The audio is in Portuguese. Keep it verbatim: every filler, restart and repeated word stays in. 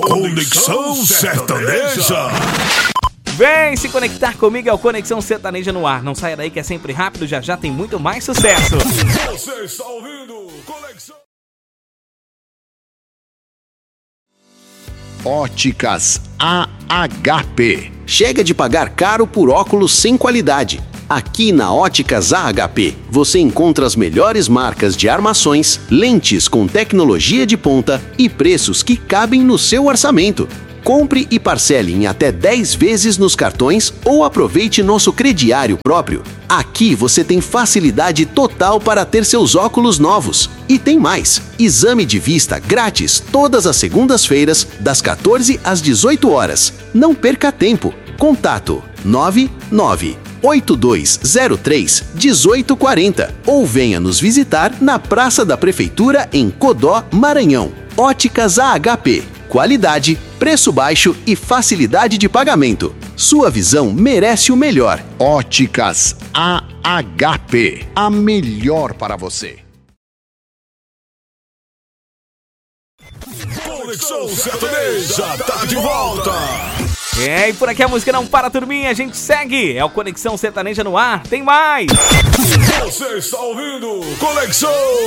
Conexão Sertaneja. Vem se conectar comigo, é o Conexão Sertaneja no ar. Não saia daí que é sempre rápido, já já tem muito mais sucesso. Você está ouvindo Conexão. Óticas A H P. Chega de pagar caro por óculos sem qualidade. Aqui na Óticas A H P, você encontra as melhores marcas de armações, lentes com tecnologia de ponta e preços que cabem no seu orçamento. Compre e parcele em até dez vezes nos cartões ou aproveite nosso crediário próprio. Aqui você tem facilidade total para ter seus óculos novos. E tem mais! Exame de vista grátis todas as segundas-feiras, das quatorze às dezoito horas. Não perca tempo. Contato nove nove oito dois zero três um oito quatro zero ou venha nos visitar na Praça da Prefeitura em Codó, Maranhão. Óticas A H P. Qualidade, preço baixo e facilidade de pagamento. Sua visão merece o melhor. Óticas A H P. A melhor para você. Conexão Sertaneja tá de volta. É, e por aqui a música não para, turminha, a gente segue. É o Conexão Sertaneja no ar, tem mais. Você está ouvindo Conexão